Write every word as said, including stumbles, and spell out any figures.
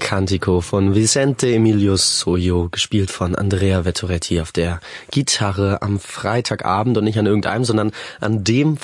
Cantico von Vicente Emilio Sojo, gespielt von Andrea Vettoretti auf der Gitarre am Freitagabend und nicht an irgendeinem, sondern an dem